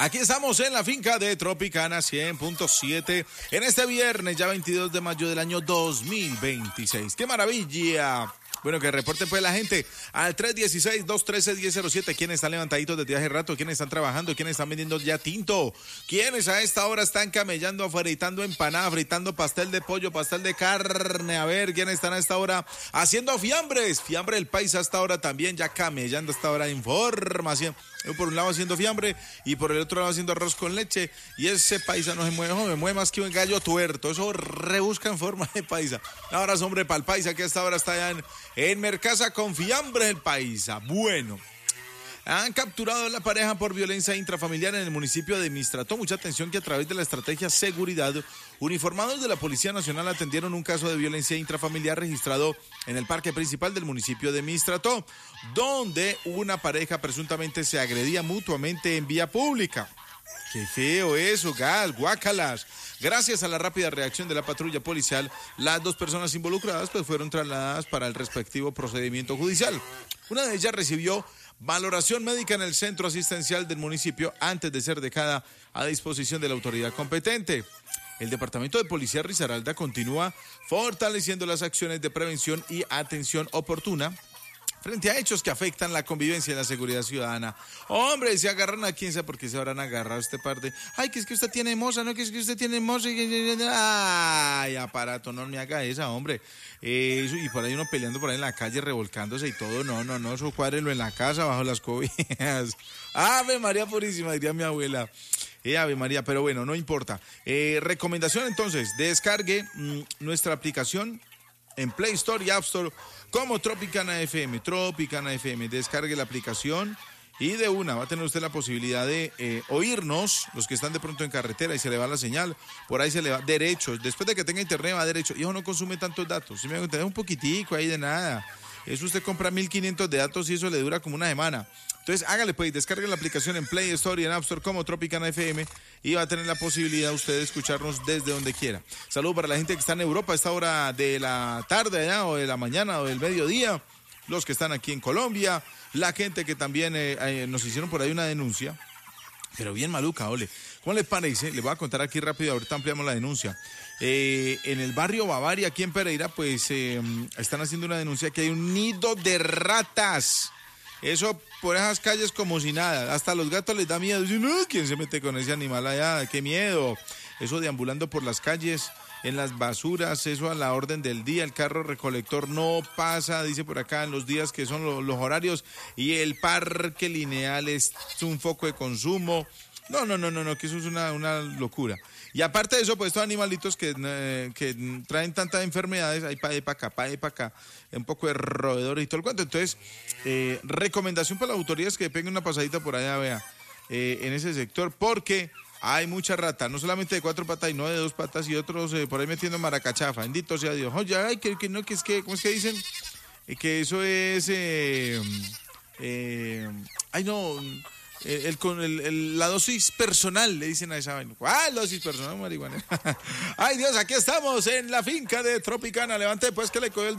Aquí estamos en la finca de Tropicana 100.7 en este viernes, ya 22 de mayo del año 2026. ¡Qué maravilla! Bueno, que reporten pues la gente al 316-213-1007. ¿Quiénes están levantaditos desde hace rato? ¿Quiénes están trabajando? ¿Quiénes están vendiendo ya tinto? ¿Quiénes a esta hora están camellando, fritando empanada, fritando pastel de pollo, pastel de carne? A ver, ¿quiénes están a esta hora haciendo fiambres? Fiambre del país a esta hora también, ya camellando a esta hora. Información. Yo por un lado haciendo fiambre y por el otro lado haciendo arroz con leche. Y ese paisa no se mueve, me mueve más que un gallo tuerto. Eso rebusca en forma de paisa. Ahora es hombre para el paisa que a esta hora está allá en Mercasa con fiambre el paisa. Bueno, han capturado a la pareja por violencia intrafamiliar en el municipio de Mistrató. Mucha atención que a través de la estrategia seguridad, uniformados de la Policía Nacional atendieron un caso de violencia intrafamiliar registrado en el parque principal del municipio de Mistrató, donde una pareja presuntamente se agredía mutuamente en vía pública. Qué feo eso, gas, guácalas. Gracias a la rápida reacción de la patrulla policial, las dos personas involucradas pues fueron trasladadas para el respectivo procedimiento judicial. Una de ellas recibió valoración médica en el centro asistencial del municipio antes de ser dejada a disposición de la autoridad competente. El Departamento de Policía Risaralda continúa fortaleciendo las acciones de prevención y atención oportuna frente a hechos que afectan la convivencia y la seguridad ciudadana. Hombre, se agarran a quién sabe por qué se habrán agarrado este par de... Ay, que es que usted tiene moza, no, que es que usted tiene moza. Ay, aparato, no me haga esa, hombre. Eso, y por ahí uno peleando por ahí en la calle, revolcándose y todo. No, eso cuádrenlo en la casa, bajo las cobijas. Ave María Purísima, diría mi abuela. Ave María, pero bueno, no importa. Recomendación entonces, descargue nuestra aplicación en Play Store y App Store como Tropicana FM, descargue la aplicación y de una va a tener usted la posibilidad de oírnos, los que están de pronto en carretera y se le va la señal, por ahí se le va derecho, después de que tenga internet va derecho, y eso no consume tantos datos, si me va a entender, un poquitico ahí de nada, eso usted compra 1500 de datos y eso le dura como una semana. Entonces hágale pues, descargue la aplicación en Play Store y en App Store como Tropicana FM y va a tener la posibilidad usted de escucharnos desde donde quiera. Saludos para la gente que está en Europa a esta hora de la tarde allá, o de la mañana o del mediodía, los que están aquí en Colombia, la gente que también nos hicieron por ahí una denuncia, pero bien maluca, ole. ¿Cómo les parece? Les voy a contar aquí rápido, ahorita ampliamos la denuncia. En el barrio Bavaria, aquí en Pereira, pues están haciendo una denuncia que hay un nido de ratas. Eso por esas calles como si nada. Hasta a los gatos les da miedo. Dicen, no, ¿quién se mete con ese animal allá? ¡Qué miedo! Eso deambulando por las calles, en las basuras, eso a la orden del día. El carro recolector no pasa, dice por acá, en los días que son los horarios. Y el parque lineal es un foco de consumo. No, que eso es una locura. Y aparte de eso, pues estos animalitos que traen tantas enfermedades, hay pa' acá, un poco de roedores y todo el cuento. Entonces, recomendación para las autoridades que peguen una pasadita por allá, vea, en ese sector, porque hay mucha rata, no solamente de 4 patas, y no de 2 patas, y otros por ahí metiendo maracachafa. Bendito sea Dios. Oye, ay, que no, que es que, ¿cómo es que dicen? Que eso es, ay, no... la dosis personal, le dicen a esa vaina. ¿Cuál dosis personal, marihuana? Ay, Dios, aquí estamos en la finca de Tropicana. Levante pues que le cogió el